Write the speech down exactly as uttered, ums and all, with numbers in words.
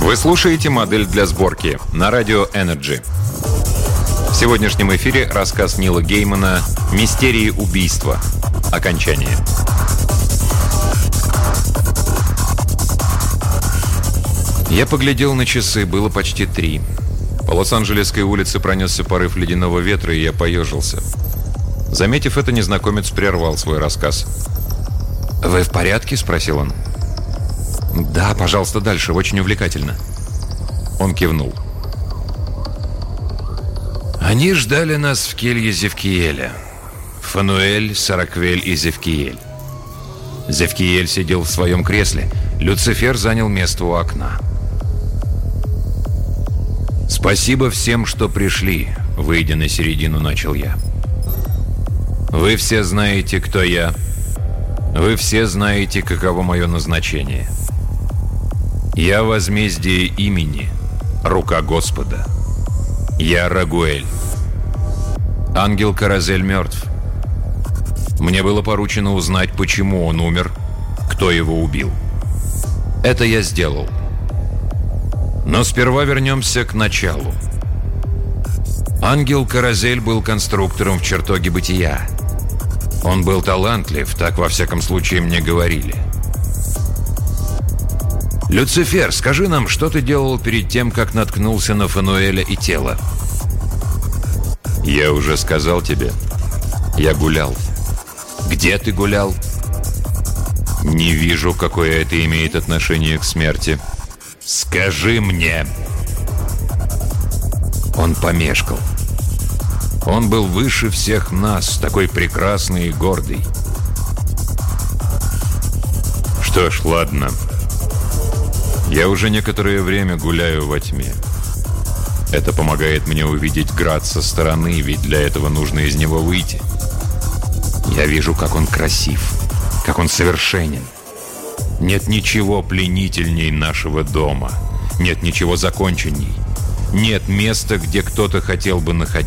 Вы слушаете «Модель для сборки» на радио Energy. В сегодняшнем эфире рассказ Нила Геймана «Мистерии убийства. Окончание». Я поглядел на часы, было почти три. По Лос-Анджелесской улице пронесся порыв ледяного ветра, и я поежился. Заметив это, незнакомец прервал свой рассказ. «Вы в порядке?» – спросил он. «Да, пожалуйста, дальше. Очень увлекательно». Он кивнул. Они ждали нас в келье Зевкиэля. Фануэль, Сараквель и Зевкиэль. Зевкиэль сидел в своем кресле. Люцифер занял место у окна. «Спасибо всем, что пришли», — выйдя на середину, начал я. «Вы все знаете, кто я. Вы все знаете, каково мое назначение. Я возмездие имени, рука Господа. Я Рагуэль. Ангел Каразель мертв. Мне было поручено узнать, почему он умер, кто его убил. Это я сделал. Но сперва вернемся к началу. Ангел Каразель был конструктором в чертоге бытия. Он был талантлив, так во всяком случае мне говорили. «Люцифер, скажи нам, что ты делал перед тем, как наткнулся на Фануэля и тело?» «Я уже сказал тебе. Я гулял». «Где ты гулял?» «Не вижу, какое это имеет отношение к смерти». «Скажи мне!» Он помешкал. Он был выше всех нас, такой прекрасный и гордый. «Что ж, ладно. Я уже некоторое время гуляю во тьме. Это помогает мне увидеть град со стороны, ведь для этого нужно из него выйти. Я вижу, как он красив, как он совершенен. Нет ничего пленительней нашего дома. Нет ничего законченней. Нет места, где кто-то хотел бы находиться.